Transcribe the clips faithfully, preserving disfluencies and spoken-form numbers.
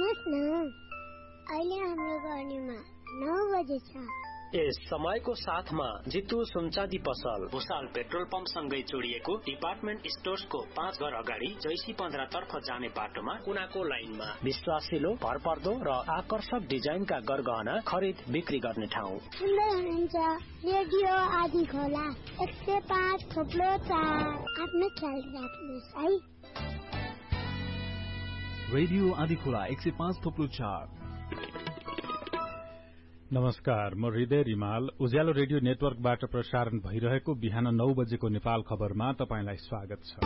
सुन्नुहोस् न, अहिले हाम्रो गर्नेमा नौ बजे छ। यस समयको साथमा जितु सुनचाँदी पसल भुसाल पेट्रोल पम्प सँगै जोडिएको डिपार्टमेन्ट स्टोर्सको पाँच घर अगाडि जैसी पन्ध्र तर्फ जाने बाटोमा कुनाको लाइनमा विश्वासिलो, भरपर्दो र आकर्षक डिजाइनका गरगहना खरिद बिक्री गर्ने ठाउँ। सुन्दै हुनुहुन्छ रेडियो आदि खोला एक सय पाँच थोप्लो चार। आफ्नो ख्याल राख्नुहोस् है। रेडियो आदि खोला एक सय पाँच थोप्लो चार। नमस्कार, म हृदय रिमाल। उज्यालो रेडियो नेटवर्कबाट प्रसारण भइरहेको बिहान नौ बजेको नेपाल खबरमा तपाईंलाई स्वागत छ।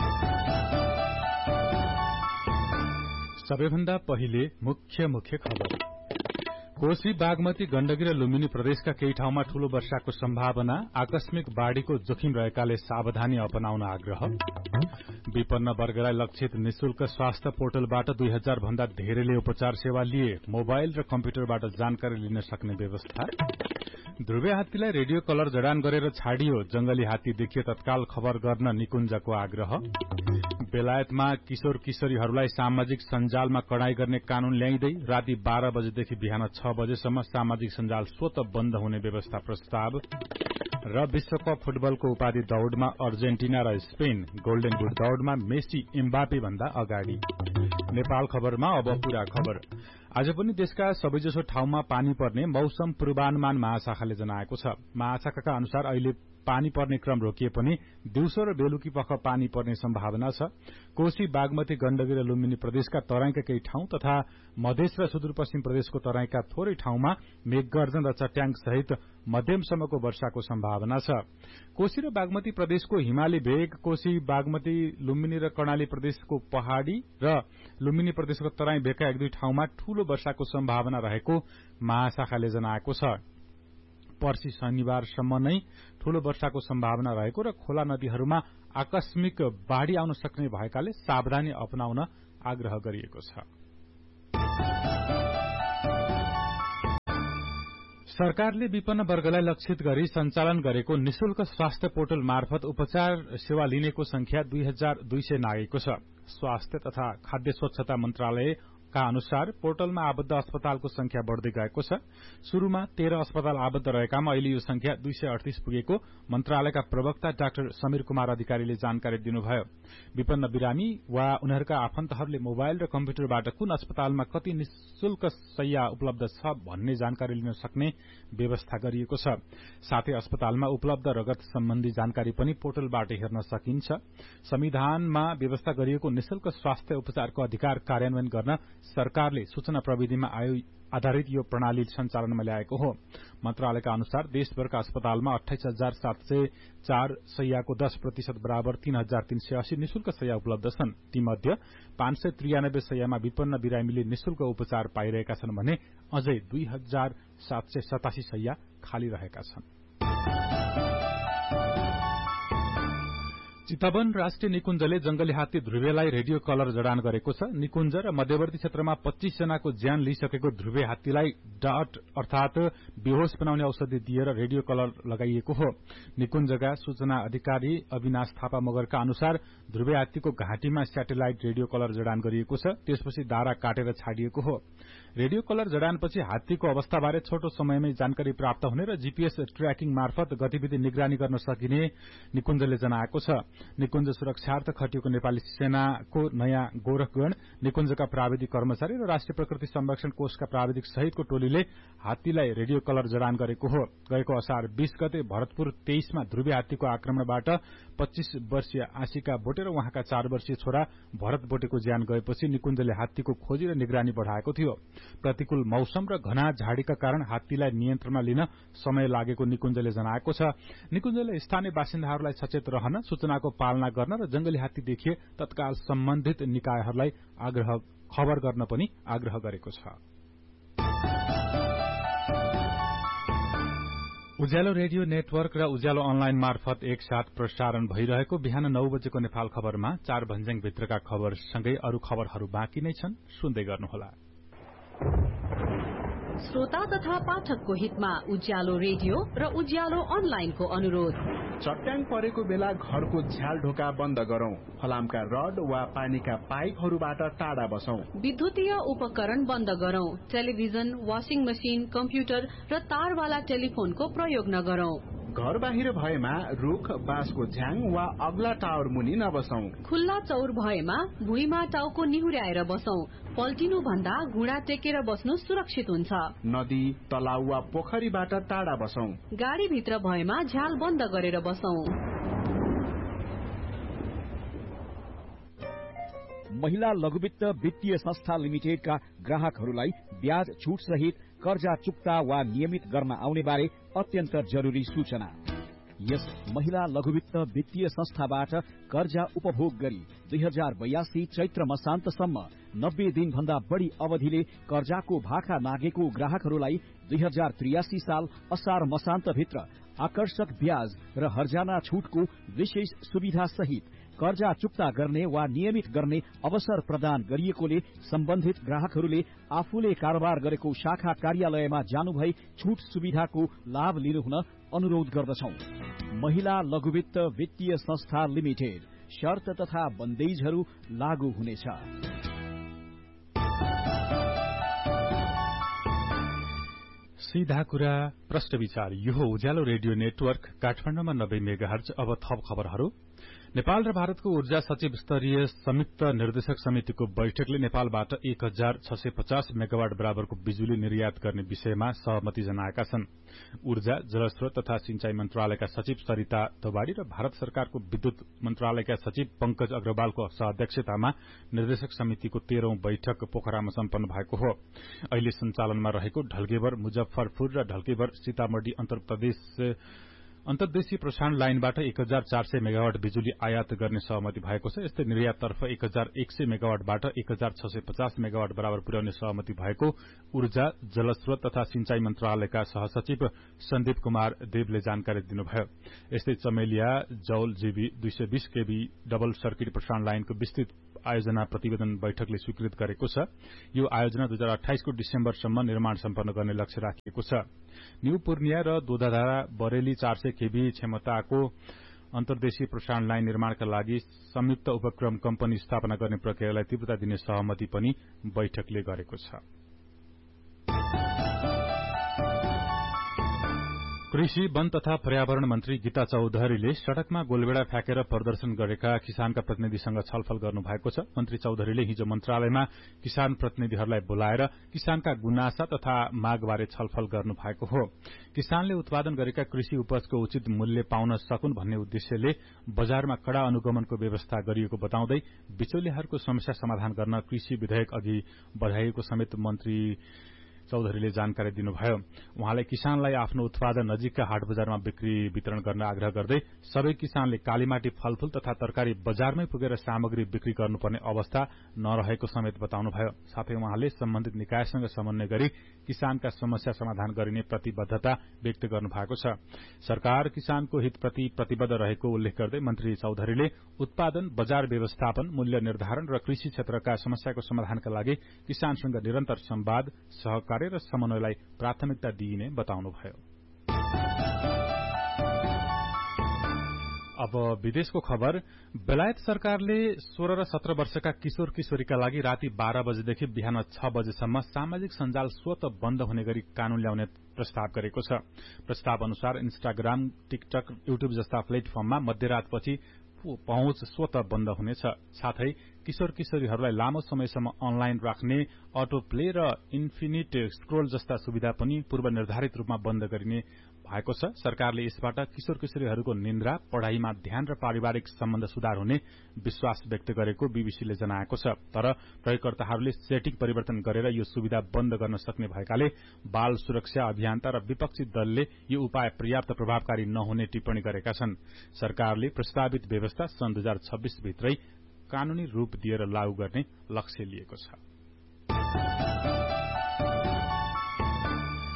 सबैभन्दा पहिले मुख्य मुख्य खबर। कोशी, बागमती, गण्डकी र लुम्बिनी प्रदेशका केही ठाउँमा ठूलो वर्षाको सम्भावना, आकस्मिक बाढ़ीको जोखिम रहेकाले सावधानी अपनाउन आग्रह। विपन्न वर्गलाई लक्षित निशुल्क स्वास्थ्य पोर्टलबाट दुई हजार भन्दा धेरैले उपचार सेवा लिए, मोबाइल र कम्प्युटरबाट जानकारी लिन सक्ने व्यवस्था। ध्रुवे हात्तीलाई रेडियो कलर जडान गरेर छाडियो, जंगली हात्ती देखिए तत्काल खबर गर्न निकुञ्जको आग्रह। बेलायतमा किशोर किशोरीहरूलाई सामाजिक सञ्जालमा कडाई गर्ने कानून ल्याइँदै राति बाह्र बजेदेखि बिहान छ बजेसम्म सामाजिक सञ्जाल स्वत बन्द हुने व्यवस्था प्रस्ताव। र विश्वकप फुटबलको उपाधि दौड़मा अर्जेन्टिना र स्पेन, गोल्डन बुट दौड़मा मेसी एम्बापे भन्दा अगाडि। नेपाल खबरमा अब पूरा खबर। आज पनि देशका सबैजसो ठाउँमा पानी पर्ने मौसम पूर्वानुमान महाशाखाले जनाएको छ। महाशाखाका अनुसार अहिले पानी पर्ने क्रम रोकिए पनि दिउँसो र बेलुकी पख पानी पर्ने सम्भावना छ। कोशी, बागमती, गण्डकी र लुम्बिनी प्रदेशका तराईका केही ठाउँ तथा मधेस र सुदूरपश्चिम प्रदेशको तराईका थोरै ठाउँमा मेघगर्जन र चट्याङ सहित मध्यमसम्मको वर्षाको सम्भावना छ। कोशी र बागमती प्रदेशको हिमाली भेग, कोशी, बागमती, लुम्बिनी र कर्णाली प्रदेशको पहाड़ी र लुम्बिनी प्रदेशको तराई भेगका एक दुई ठाउँमा ठूलो वर्षाको सम्भावना रहेको महाशाखाले जनाएको छ। पर्सि शनिबारसम्म नै ठूलो वर्षाको सम्भावना रहेको र खोला नदीहरूमा आकस्मिक बाढ़ी आउन सक्ने भएकाले सावधानी अपनाउन आग्रह गरिएको छ। सरकारले विपन्न वर्गलाई लक्षित गरी सञ्चालन गरेको निशुल्क स्वास्थ्य पोर्टल मार्फत उपचार सेवा लिनेको संख्या दुई हजार दुई सय नागेको छ। स्वास्थ्य तथा खाद्य स्वच्छता मन्त्रालय का अनुसार पोर्टलमा आबद्ध अस्पतालको संख्या बढ़दै गएको छ। शुरूमा तेह्र अस्पताल आबद्ध रहेकामा अहिले यो संख्या दुई सय अडतीस पुगेको मन्त्रालयका प्रवक्ता डाक्टर समीर कुमार अधिकारीले जानकारी दिनुभयो। विपन्न बिरामी वा उनीहरूका आफन्तहरूले मोबाइल र कम्प्युटरबाट कुन अस्पतालमा कति निशुल्क शैय्या उपलब्ध छ भन्ने जानकारी लिन सक्ने व्यवस्था गरिएको छ। साथै अस्पतालमा उपलब्ध रगत सम्बन्धी जानकारी पनि पोर्टलबाट हेर्न सकिन्छ। संविधानमा व्यवस्था गरिएको निशुल्क स्वास्थ्य उपचारको अधिकार कार्यान्वयन गर्न सरकारले सूचना प्रविधिमा आधारित यो प्रणाली सञ्चालनमा ल्याएको हो। मन्त्रालयका अनुसार देशभरका अस्पतालमा अठाइस हजार सात सय चार शैय्याको दश प्रतिशत बराबर तीन हजार तीन सय अस्सी निशुल्क शैय्या उपलब्ध छन्। तीमध्ये पाँच सय त्रियानब्बे शैय्यामा विपन्न बिरामीले निशुल्क उपचार पाइरहेका छन् भने अझै दुई हजार सात सय सतासी शैय्या खाली रहेका छन्। चितवन राष्ट्रिय निकुञ्जले जंगली हात्ती ध्रुवेलाई रेडियो कलर जडान गरेको छ। निकुञ्ज र मध्यवर्ती क्षेत्रमा पच्चीस जनाको ज्यान लिइसकेको ध्रुवे हात्तीलाई डाट अर्थात बेहोस बनाउने औषधि दिएर रेडियो कलर लगाइएको हो। निकुञ्जका सूचना अधिकारी अविनाश थापा मगरका अनुसार ध्रुवे हात्तीको घाँटीमा स्याटेलाइट रेडियो कलर जडान गरिएको छ। त्यसपछि दारा काटेर छाडिएको हो। रेडियो कलर जडानपछि हात्तीको अवस्थाबारे छोटो समयमै जानकारी प्राप्त हुने र जीपीएस ट्र्याकिङ मार्फत गतिविधि निगरानी गर्न सकिने निकुञ्जले जनाएको छ। निकुञ्ज सुरक्षार्थ खटिएको नेपाली सेनाको नयाँ गोरखगण, निकुञ्जका प्राविधिक कर्मचारी र राष्ट्रिय प्रकृति संरक्षण कोषका प्राविधिक सहितको टोलीले हात्तीलाई रेडियो कलर जडान गरेको हो। गएको असार बीस गते भरतपुर तेइसमा ध्रुवे हात्तीको आक्रमणबाट पच्चीस वर्षीय आशिका बोटे र उहाँका चार वर्षीय छोरा भरत बोटेको ज्यान गएपछि निकुञ्जले हात्तीको खोजी र निगरानी बढ़ाएको थियो। प्रतिकूल मौसम र घना झाडीका कारण हात्तीलाई नियन्त्रणमा लिन समय लागेको निकुञ्जले जनाएको छ। निकुञ्जले स्थानीय बासिन्दाहरूलाई सचेत रहन, सूचनाको पालना गर्न र जंगली हात्ती देखिए तत्काल सम्बन्धित निकायहरूलाई आग्रह खबर गर्न पनि आग्रह गरेको छ। उज्यालो रेडियो नेटवर्क र उज्यालो अनलाइन मार्फत एकसाथ प्रसारण भइरहेको बिहान नौ बजेको नेपाल खबरमा चार भन्ज्याङ भित्रका खबरसँगै अरू खबरहरू बाँकी नै छन्, सुन्दै गर्नुहोला। श्रोता तथा पाठकको हितमा उज्यालो रेडियो र उज्यालो अनलाइनको अनुरोध। चट्याङ परेको बेला घरको झ्याल ढोका बन्द गरौं। फलामका रड वा पानीका पाइपहरूबाट टाढा बसौं। विद्युतीय उपकरण बन्द गरौं। टेलिभिजन, वाशिङ मशिन, कम्प्युटर र तारवाला टेलिफोनको प्रयोग नगरौं। घर बाहिर भएमा रुख, बाँसको झ्याङ वा अग्ला टावर मुनि नबसौं। खुल्ला चौर भएमा भुइँमा टाउको निहुर्याएर बसौं। पल्टिनु भन्दा घुँडा टेकेर बस्नु सुरक्षित हुन्छ। नदी, तलाउ वा पोखरीबाट टाढा बसौं। गाडी भित्र भएमा झ्याल बन्द गरेर बसौं। महिला लघुवित्त वित्तीय संस्था लिमिटेडका ग्राहकहरूलाई ब्याज छुट सहित कर्जा चुक्ता वा नियमित गर्न आउने बारे अत्यन्त जरुरी सूचना। यस महिला लघुवित्त वित्तीय संस्थाबाट कर्जा उपभोग गरी दुई हजार बयासी चैत्र मसान्तसम्म नब्बे दिन भन्दा बढ़ी अवधिले कर्जाको भाका नागेको ग्राहकहरूलाई दुई हजार त्रियासी साल असार मसान्त भित्र आकर्षक ब्याज र हर्जाना छुटको विशेष सुविधा सहित कर्जा चुक्ता गर्ने वा नियमित गर्ने अवसर प्रदान गरिएकोले सम्बन्धित ग्राहकहरूले आफूले कारोबार गरेको शाखा कार्यालयमा जानुभई छुट सुविधाको लाभ लिनुहुन अनुरोध गर्दछौं। महिला लघुवित्त वित्तीय संस्था लिमिटेड। शर्त तथा बन्देजहरू लागू हुनेछ। सीधा कुरा प्रश्न विचार। यो उज्यालो रेडियो नेटवर्क काठमाडौँमा नब्बे मेगाहर्ज। अब थप खबरहरू। नेपाल र भारतको ऊर्जा सचिव स्तरीय संयुक्त निर्देशक समितिको बैठकले नेपालबाट एक हजार छ सय पचास मेगावाट बराबरको बिजुली निर्यात गर्ने विषयमा सहमति जनाएका छन्। ऊर्जा, जलस्रोत तथा सिंचाई मन्त्रालयका सचिव सरिता तोबाडी र भारत सरकारको विद्युत मन्त्रालयका सचिव पंकज अग्रवालको सहअध्यक्षतामा निर्देशक समितिको तेह्रौं बैठक पोखरामा सम्पन्न भएको हो। अहिले सञ्चालनमा रहेको ढल्केबर, मुजफ्फरपुर र ढल्केबर सीतामढ़ी अन्तरप्रदेश अन्तर्देशीय प्रसारण लाइनबाट एक हजार चार सय मेगावाट बिजुली आयात गर्ने सहमति भएको छ। यस्तै निर्याततर्फ एक हजार एक सय मेगावाटबाट एक हजार छ सय पचास मेगावाट बराबर पुर्याउने सहमति भएको ऊर्जा, जलस्रोत तथा सिंचाई मन्त्रालयका सहसचिव सन्दीप कुमार देवले जानकारी दिनुभयो। यस्तै चमेलिया जौल जीबी दुई सय बीस केबी डबल सर्किट प्रसारण लाइनको विस्तृत आयोजना प्रतिवेदन बैठकले स्वीकृत गरेको छ। यो आयोजना दुई हजार अठाइसको डिसेम्बरसम्म निर्माण सम्पन्न गर्ने लक्ष्य राखिएको छ। न्यू पूर्णिया र दोधाधारा बरेली चार सय केबी क्षमताको अन्तर्देशीय प्रसारण लाइन निर्माणका लागि संयुक्त उपक्रम कम्पनी स्थापना गर्ने प्रक्रियालाई तीव्रता दिने सहमति पनि बैठकले गरेको छ। कृषि, वन तथा पर्यावरण मन्त्री गीता चौधरीले सड़कमा गोलबेडा फ्याँकेर प्रदर्शन गरेका किसानका प्रतिनिधिसँग छलफल गर्नुभएको छ। मन्त्री चौधरीले हिजो मन्त्रालयमा किसान प्रतिनिधिहरूलाई बोलाएर किसानका गुनासा तथा मागबारे छलफल गर्नुभएको हो। किसानले उत्पादन गरेका कृषि उपजको उचित मूल्य पाउन सकुन् भन्ने उद्देश्यले बजारमा कड़ा अनुगमनको व्यवस्था गरिएको बताउँदै बिचौलियाहरूको समस्या समाधान गर्न कृषि विधेयक अघि बढ़ाइएको समेत मन्त्री चौधरीले जानकारी दिनुभयो। उहाँले किसानलाई आफ्नो उत्पादन नजिकका हाट बजारमा बिक्री वितरण गर्न आग्रह गर्दै सबै किसानले कालीमाटी फलफूल तथा तरकारी बजारमै पुगेर सामग्री बिक्री गर्नुपर्ने अवस्था नरहेको समेत बताउनुभयो। साथै उहाँले सम्बन्धित निकायसँग समन्वय गरी किसानका समस्या समाधान गरिने प्रतिबद्धता व्यक्त गर्नुभएको छ। सरकार किसानको हितप्रति प्रतिबद्ध रहेको उल्लेख गर्दै मन्त्री चौधरीले उत्पादन, बजार व्यवस्थापन, मूल्य निर्धारण र कृषि क्षेत्रका समस्याको समाधानका लागि किसानसँग निरन्तर संवाद, सहकार र समन्वयलाई प्राथमिकता दिइने बताउनुभयो। अब विदेशको खबर। बेलायत सरकारले सोह्र र सत्र वर्षका किशोर किशोरीका लागि राति बाह्र बजेदेखि बिहान छ बजेसम्म सामाजिक सञ्जाल स्वत बन्द हुने गरी कानून ल्याउने प्रस्ताव गरेको छ। प्रस्ताव अनुसार इन्स्टाग्राम, टिकटक, युट्युब जस्ता प्लेटफर्ममा मध्यरातपछि पहुँच स्वत बन्द हुनेछ। साथै किशोर किशोरीहरूलाई लामो समयसम्म अनलाइन राख्ने अटो प्ले र इन्फिनिट स्क्रोल जस्ता सुविधा पनि पूर्व निर्धारित रूपमा बन्द गरिने भएको छ। सरकारले यसबाट किशोर किशोरीहरूको निन्द्रा, पढ़ाईमा ध्यान र पारिवारिक सम्बन्ध सुधार हुने विश्वास व्यक्त गरेको बीबीसीले जनाएको छ। तर प्रयोगकर्ताहरूले सेटिङ परिवर्तन गरेर यो सुविधा बन्द गर्न सक्ने भएकाले बाल सुरक्षा अभियन्ता र विपक्षी दलले यो उपाय पर्याप्त प्रभावकारी नहुने टिप्पणी गरेका छन्। सरकारले प्रस्तावित व्यवस्था सन् दुई हजार छब्बीस भित्रै कानूनी रूप दिएर लागू गर्ने लक्ष्य लिएको छ।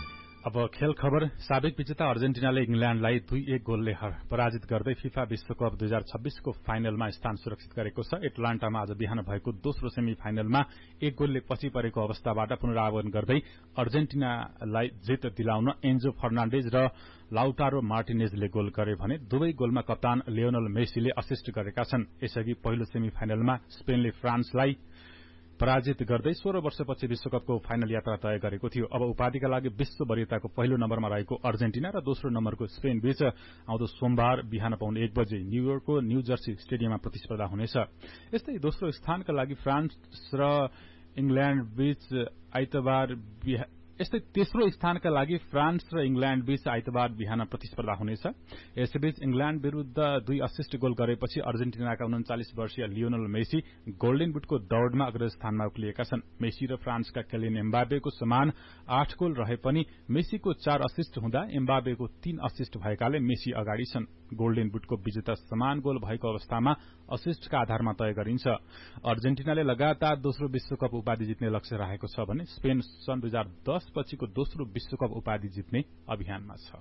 अब खेल खबर। साबिक विजेता अर्जेन्टिनाले इंग्ल्याण्डलाई दुई एक गोलले पराजित गर्दै फिफा विश्वकप दुई हजार छब्बीसको फाइनलमा स्थान सुरक्षित गरेको छ। एटलान्टामा आज बिहान भएको दोस्रो सेमी फाइनलमा एक गोलले पछि परेको अवस्थाबाट पुनरावलोकन गर्दै अर्जेन्टिनालाई जित दिलाउन एन्जो फर्नान्डेज र लाउटारो मार्टिनेजले गोल गरे भने दुवै गोलमा कप्तान लियोनल मेसीले असिस्ट गरेका छन्। यसअघि पहिलो सेमी फाइनलमा स्पेनले फ्रान्सलाई पराजित गर्दै सोह्र वर्षपछि विश्वकपको फाइनल यात्रा तय गरेको थियो। अब उपाधिका लागि विश्व वरियताको पहिलो नम्बरमा रहेको अर्जेन्टिना र दोस्रो नम्बरको स्पेन बीच आउँदो सोमबार बिहान पाउने एक बजे न्यूयोर्कको न्यू जर्सी स्टेडियममा प्रतिस्पर्धा हुनेछ। यस्तै दोस्रो स्थानका लागि फ्रान्स र इंग्ल्याण्ड बीच आइतबार यस्तै तेस्रो स्थानका लागि फ्रान्स र इंग्ल्याण्ड बीच आइतबार बिहान प्रतिस्पर्धा हुनेछ। यसैबीच इंग्ल्याण्ड विरूद्ध दुई असिस्ट गोल गरेपछि अर्जेन्टिनाका उन्चालिस वर्षीय लियोनल मेसी गोल्डन बुटको दौड़मा अग्रस्थानमा उक्लिएका छन्। मेसी र फ्रान्सका केलिन एम्बापेको समान आठ गोल रहे पनि मेसीको चार असिस्ट हुँदा एम्बापेको तीन असिस्ट भएकाले मेसी अगाडि छन्। गोल्डन बुटको विजेता समान गोल भएको अवस्थामा असिस्टका आधारमा तय गरिन्छ। अर्जेन्टिनाले लगातार दोस्रो विश्वकप उपाधि जित्ने लक्ष्य राखेको छ भने स्पेन सन् दुई हजार दस पछिको दोस्रो विश्वकप उपाधि जित्ने अभियानमा छ।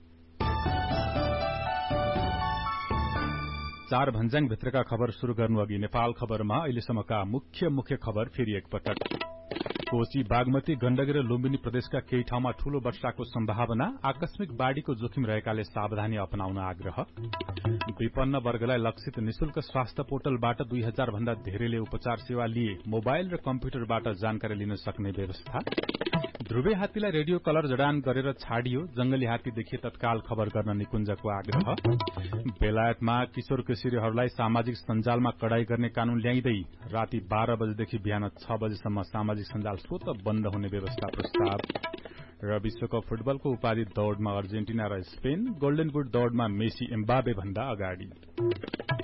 चार भन्ज्याङ भित्रका खबर शुरू गर्नु अघि नेपाल खबरमा अहिलेसम्मका मुख्य मुख्य खबर फेरि एकपटक। कोशी, बागमती, गण्डकी र लुम्बिनी प्रदेशका केही ठाउँमा ठूलो वर्षाको सम्भावना, आकस्मिक बाढ़ीको जोखिम रहेकाले सावधानी अपनाउन आग्रह। विपन्न वर्गलाई लक्षित निशुल्क स्वास्थ्य पोर्टलबाट दुई हजार भन्दा धेरैले उपचार सेवा लिए, मोबाइल र कम्प्युटरबाट जानकारी लिन सक्ने व्यवस्था। ध्रुवे हात्तीलाई रेडियो कलर जडान गरेर छाडियो, जंगली हात्ती देखिए तत्काल खबर गर्न निकुञ्जको आग्रह। बेलायतमा किशोर किशोरीहरूलाई सामाजिक सञ्जालमा कडाई गर्ने कानून ल्याइँदै राति बाह्र बजेदेखि बिहान छ बजेसम्म सामाजिक सञ्जाल स्वत बन्द हुने व्यवस्था प्रस्ताव। र विश्वकप फुटबलको उपाधि दौड़मा अर्जेन्टिना र स्पेन, गोल्डन बुट दौड़मा मेसी एम्बाबे भन्दा अगाडि।